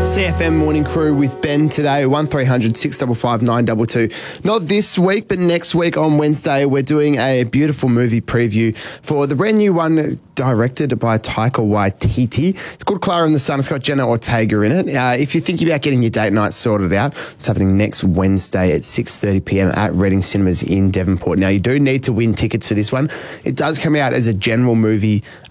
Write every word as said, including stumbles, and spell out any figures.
C F M Morning Crew with Ben today, one three hundred six five five nine two two. Not this week, but next week on Wednesday, we're doing a beautiful movie preview for the brand new one directed by Taika Waititi. It's called Clara and the Sun. It's got Jenna Ortega in it. Uh, if you're thinking about getting your date night sorted out, it's happening next Wednesday at six thirty p m at Reading Cinemas in Devonport. Now, you do need to win tickets for this one. It does come out as a general movie